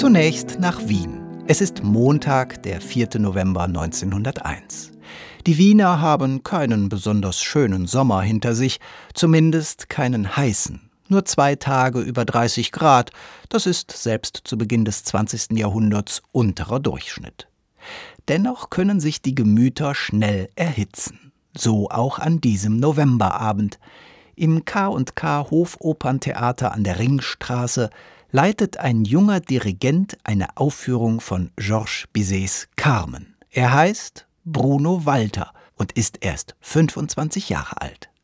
Zunächst nach Wien. Es ist Montag, der 4. November 1901. Die Wiener haben keinen besonders schönen Sommer hinter sich, zumindest keinen heißen. Nur 2 Tage über 30 Grad, das ist selbst zu Beginn des 20. Jahrhunderts unterer Durchschnitt. Dennoch können sich die Gemüter schnell erhitzen. So auch an diesem Novemberabend. Im K&K Hofoperntheater an der Ringstraße leitet ein junger Dirigent eine Aufführung von Georges Bizets Carmen. Er heißt Bruno Walter und ist erst 25 Jahre alt.